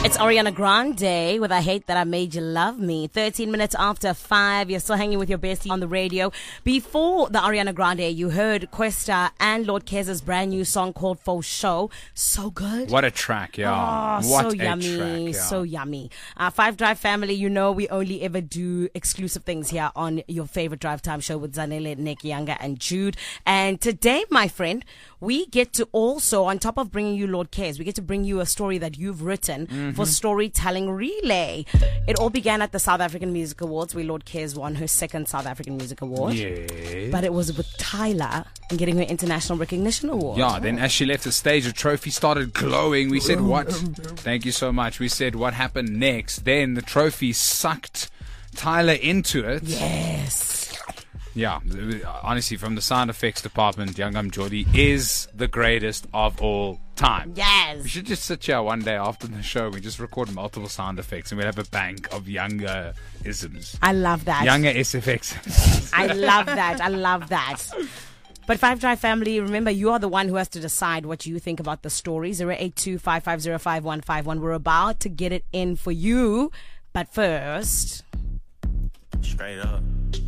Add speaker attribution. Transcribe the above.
Speaker 1: It's Ariana Grande with I Hate That I Made You Love Me. 13 minutes after 5. You're still hanging with your bestie on the radio. Before the Ariana Grande, you heard Questa and Lord Kez's brand new song called Faux Show. So good.
Speaker 2: What a track, yeah.
Speaker 1: Oh,
Speaker 2: what
Speaker 1: so
Speaker 2: a
Speaker 1: yummy.
Speaker 2: track, yeah.
Speaker 1: So yummy. Five Drive family, you know we only ever do exclusive things here on your favorite Drive Time show with Zanele, Nick, Younger, and Jude. And today, my friend, we get to also, on top of bringing you Lord Kez, we get to bring you a story that you've written for Storytelling Relay. It all began at the South African Music Awards, where Lord Kez won her second South African Music Award.
Speaker 2: Yeah.
Speaker 1: But it was with Tyler and getting her International Recognition Award.
Speaker 2: Yeah, then as she left the stage, the trophy started glowing. We said, what? Thank you so much. We said, what happened next? Then the trophy sucked Tyler into it.
Speaker 1: Yes.
Speaker 2: Yeah, honestly, from the sound effects department, Youngam Jodi is the greatest of all time.
Speaker 1: Yes.
Speaker 2: We should just sit here one day after the show. We just record multiple sound effects and we'll have a bank of younger isms.
Speaker 1: I love that.
Speaker 2: Younger SFX.
Speaker 1: I love that. I love that. But Five Drive family, remember, you are the one who has to decide what you think about the story. 082-550-5151. We're about to get it in for you. But first...
Speaker 3: Straight up.